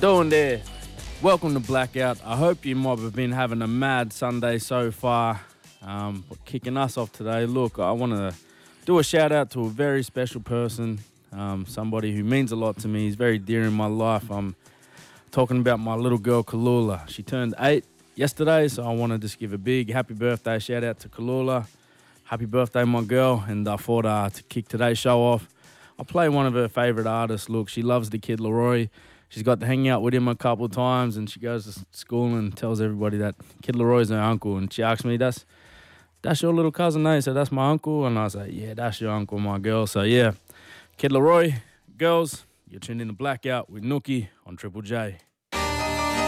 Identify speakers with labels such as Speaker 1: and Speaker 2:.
Speaker 1: doing there? Welcome to Blackout. I hope you might have been having a mad Sunday so far. But kicking us off today, look, I want to do a shout out to a very special person, somebody who means a lot to me. He's very dear in my life. I'm talking about my little girl, Kalula. She turned 8 yesterday, so I want to just give a big happy birthday shout out to Kalula. Happy birthday, my girl. And I thought to kick today's show off, I'll play one of her favourite artists. Look, she loves the Kid Laroi. She's got to hang out with him a couple of times, and she goes to school and tells everybody that Kid Laroi's her uncle. And she asks me, that's your little cousin, eh? So that's my uncle. And I say, yeah, that's your uncle, my girl. So yeah, Kid Laroi, girls, you're tuned in to Blackout with Nookie on Triple J.